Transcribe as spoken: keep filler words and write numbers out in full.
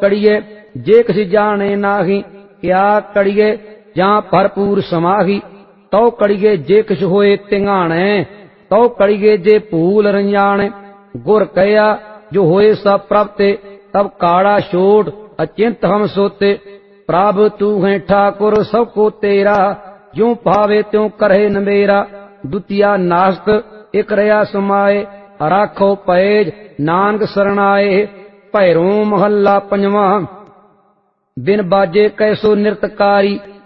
कड़िए जे किसी जाने नाही, क्या कड़िए जां भरपूर समाही। तौ कड़िए जे किछ होए तिंगाणे, तौ कड़िए जे भूल रंजाने। गुर कया जो होए सब प्रभते, तब काड़ा छोड़ अचिंत हम सोते। प्रभ तू है ठाकुर सबको तेरा, ज्यों भावे त्यों करहे न मेरा। दुतिया नास्क एक रया समाए, राखो पैज नानक सरणाए। भैरों महला पंजवा। बिन बाजे कैसो नृतकारी,